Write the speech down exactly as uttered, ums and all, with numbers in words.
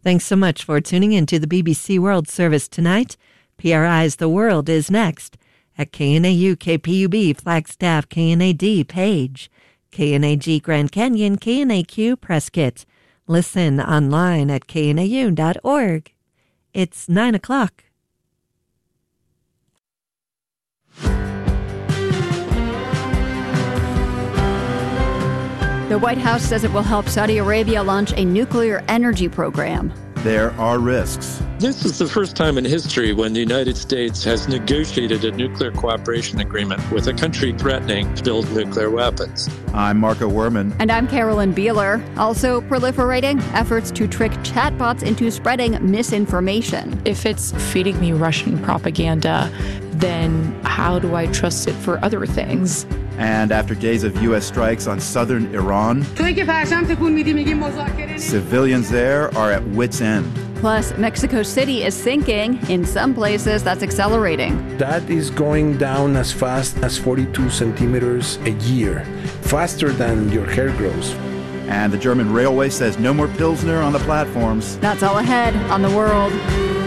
Thanks so much for tuning in to the B B C World Service tonight. P R I's The World is next at K N A U K P U B Flagstaff K N A D Page, K N A G Grand Canyon, K N A Q Prescott. Listen online at K N A U dot org. It's nine o'clock. The White House says it will help Saudi Arabia launch a nuclear energy program. There are risks. This is the first time in history when the United States has negotiated a nuclear cooperation agreement with a country threatening to build nuclear weapons. I'm Marco Werman. And I'm Carolyn Beeler. Also proliferating efforts to trick chatbots into spreading misinformation. If it's feeding me Russian propaganda, then how do I trust it for other things? And after days of U S strikes on southern Iran, civilians there are at wit's end. Plus, Mexico City is sinking. In some places, that's accelerating. That is going down as fast as forty-two centimeters a year, faster than your hair grows. And the German railway says no more Pilsner on the platforms. That's all ahead on The World.